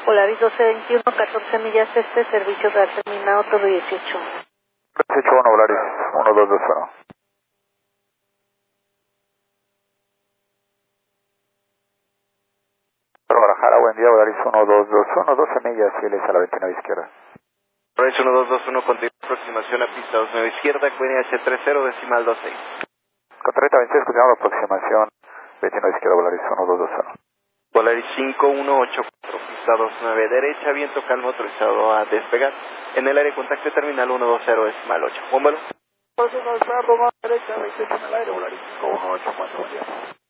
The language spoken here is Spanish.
Polaris 1221, 14 millas este, servicio real terminado, Torre 18. 18-1, Polaris 1221. Para Guadalajara, buen día, Polaris 1221, 12 millas, fieles a la 29 izquierda. Polaris 1221, continúa aproximación a pista 29 izquierda, QNH30, decimal 26. Con 30-26, continuamos la aproximación 29 izquierda, Polaris 1221. Polaris 5184, pista 29 derecha, viento calmo, autorizado a despegar. En el aire, contacto terminal 120, decimal 8. Buen vuelo. 210, derecha, 28 en el aire, Polaris 5184, buen día.